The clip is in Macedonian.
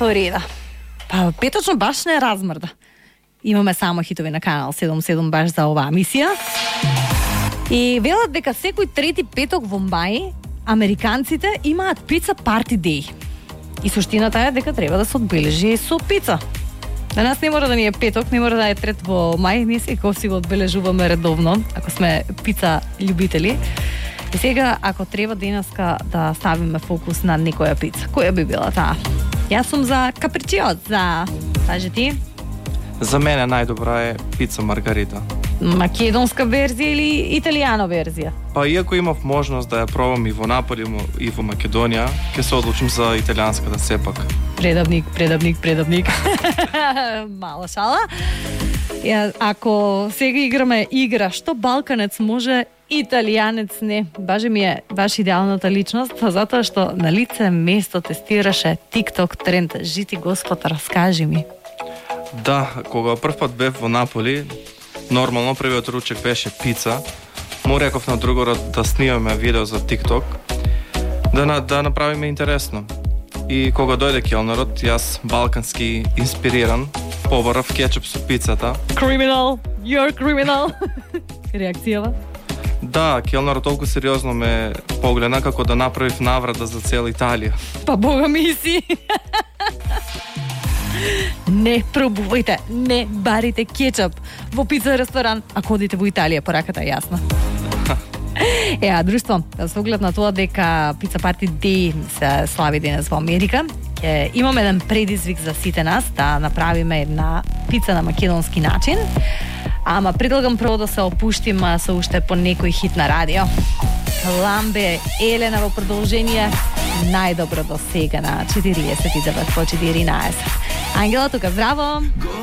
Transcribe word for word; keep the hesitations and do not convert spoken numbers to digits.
Флорида. Па петочно баш не размрда. Имаме само хитови на Канал седум седум баш за оваа мисија. И велат дека секој трети петок во мај американците имаат пица парти деј. И суштината е дека треба да се одбележи со пица. Данас не мора да ни е петок, не мора да е трет во мај, ние секој си го одбележуваме редовно, ако сме пица љубители. И сега, ако треба денеска да ставиме фокус на некоја пица, која би била таа? Јас сум за капричиоца. Кажи ти? За мене најдобра е пица маргарита. Македонска верзија или италијано верзија? Па иако имав можност да ја пробам и во Наполи и во Македонија, ќе се одлучам за италијанската сепак. Предавник, предавник, предавник. Мала шала. Ја, ако сега играме игра, што балканец може, италијанец не. Баже ми е баш идеалната личност, затоа што на лице место тестираше TikTok тренд. Жити Господ, раскажи ми. Да, кога прв пат бев во Наполи, нормално првиот ручек беше пица. Му реков на другорот да снимаме видео за TikTok, да, на, да направиме интересно. И кога дојде келнерот, јас балкански инспириран, побарав кетчуп со пицата. Criminal, you're criminal. Реакцијава? Да, келнерот толку сериозно ме погледна како да направив наврада за цела Италија. Па бога ми си. Не пробувајте, не барите кетчуп во пица ресторан, ако одите во Италија, пораката е јасна. Е, а друштво, со оглед на тоа дека Пица Парти Деј се слави денес во Америка, ќе имаме еден предизвик за сите нас да направиме една пица на македонски начин. Ама предлагам прво да се опуштиме со уште по некој хит на радио. Ламбе Елена во продолжение најдобро до сега на четириесет и девет по четиринаесет. Ангела тука, здраво!